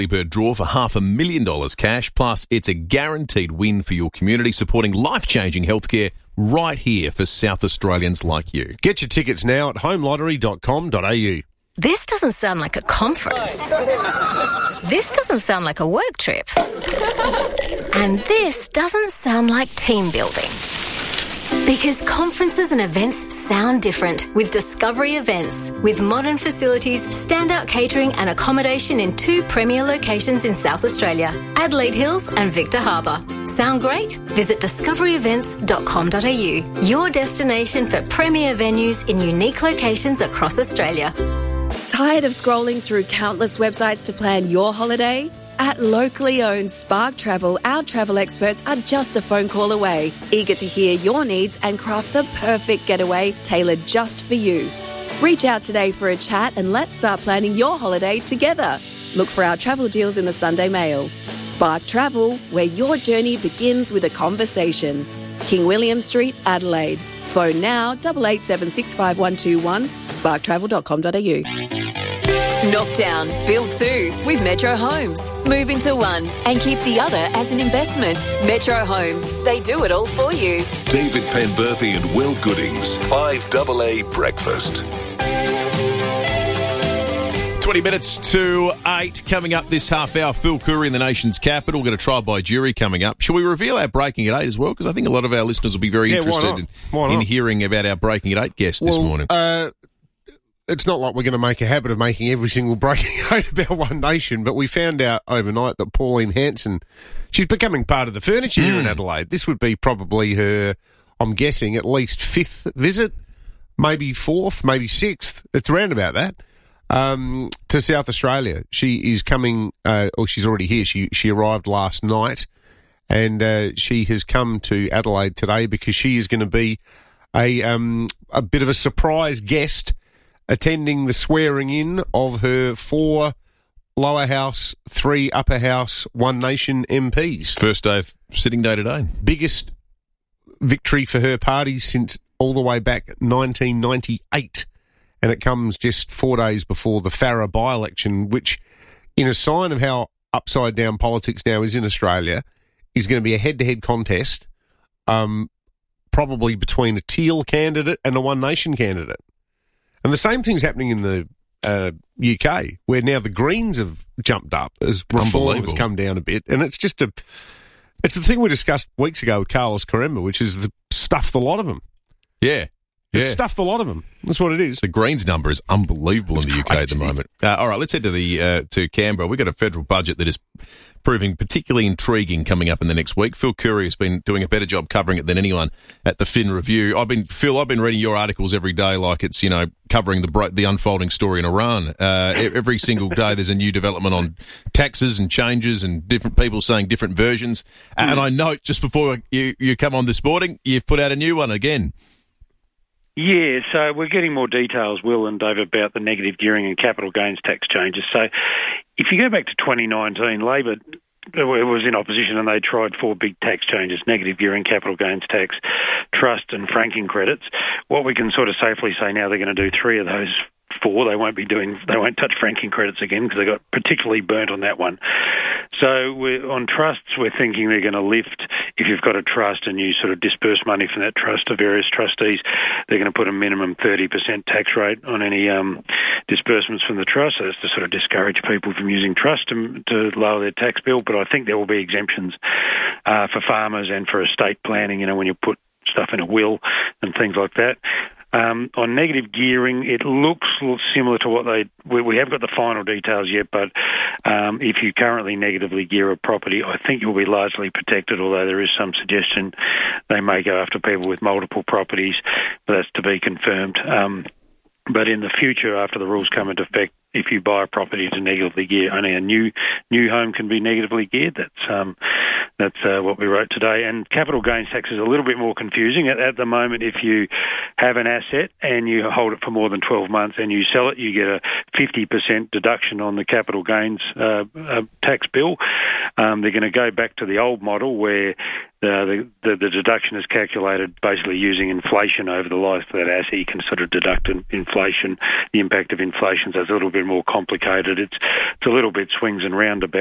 Bird draw for $500,000 cash, plus it's a guaranteed win for your community, supporting life-changing healthcare right here for South Australians like you. Get your tickets now at homelottery.com.au. This doesn't sound like a conference. This doesn't sound like a work trip. And this doesn't sound like team building. Because conferences and events sound different with Discovery Events. With modern facilities, standout catering and accommodation in 2 premier locations in South Australia, Adelaide Hills and Victor Harbour. Sound great? Visit discoveryevents.com.au, your destination for premier venues in unique locations across Australia. Tired of scrolling through countless websites to plan your holiday? At locally owned Spark Travel, our travel experts are just a phone call away, eager to hear your needs and craft the perfect getaway tailored just for you. Reach out today for a chat and let's start planning your holiday together. Look for our travel deals in the Sunday Mail. Spark Travel, where your journey begins with a conversation. King William Street, Adelaide. Phone now 88765121, sparktravel.com.au. Knock down, build 2 with Metro Homes. Move into one and keep the other as an investment. Metro Homes, they do it all for you. David Penberthy and Will Goodings, 5AA Breakfast. 20 minutes to 8 coming up this half hour. Phil Coorey in the nation's capital. We've got a trial by jury coming up. Shall we reveal our Breaking at 8 as well? Because I think a lot of our listeners will be very interested in hearing about our Breaking at 8 guest this morning. It's not like we're going to make a habit of making every single Breaking 8 about One Nation, but we found out overnight that Pauline Hanson, she's becoming part of the furniture here in Adelaide. This would be probably her, I'm guessing, at least 5th visit, maybe 4th, maybe 6th. It's around about that. To South Australia. She is coming, or she's already here. She arrived last night, and she has come to Adelaide today because she is going to be a bit of a surprise guest attending the swearing-in of her 4 lower house, 3 upper house, One Nation MPs. First day of sitting day today. Biggest victory for her party since all the way back 1998. And it comes just 4 days before the Farrer by-election, which, in a sign of how upside down politics now is in Australia, is going to be a head-to-head contest, probably between a Teal candidate and a One Nation candidate. And the same thing's happening in the UK, where now the Greens have jumped up as reform has come down a bit. And it's just it's the thing we discussed weeks ago with Carlos Caremba, which is stuff the lot of them. Yeah. It's stuffed a lot of them. That's what it is. The Greens number is unbelievable in the UK at the moment. All right, let's head to Canberra. We've got a federal budget that is proving particularly intriguing coming up in the next week. Phil Coorey has been doing a better job covering it than anyone at the Fin Review. I've been reading your articles every day like it's, covering the unfolding story in Iran. Every single day there's a new development on taxes and changes and different people saying different versions. And I note just before you come on this morning, you've put out a new one again. Yeah, so we're getting more details, Will and David, about the negative gearing and capital gains tax changes. So if you go back to 2019, Labor was in opposition and they tried 4 big tax changes: negative gearing, capital gains tax, trust and franking credits. What we can sort of safely say now, they're going to do 3 of those 4. They won't touch franking credits again because they got particularly burnt on that one. So on trusts, we're thinking they're going to lift. If you've got a trust and you sort of disperse money from that trust to various trustees, they're going to put a minimum 30% tax rate on any disbursements from the trust. So that's to sort of discourage people from using trust to lower their tax bill. But I think there will be exemptions for farmers and for estate planning, when you put stuff in a will and things like that. On negative gearing, it looks similar to what we have got the final details yet, but if you currently negatively gear a property, I think you'll be largely protected, although there is some suggestion they may go after people with multiple properties, but that's to be confirmed. But in the future, after the rules come into effect, if you buy a property to negatively gear, only a new home can be negatively geared. That's what we wrote today. And capital gains tax is a little bit more confusing. At the moment, if you have an asset and you hold it for more than 12 months and you sell it, you get a 50% deduction on the capital gains tax bill. They're going to go back to the old model where the deduction is calculated basically using inflation over the life of that asset. You can sort of deduct inflation, the impact of inflation, so it's a little bit more complicated. It's a little bit swings and roundabouts.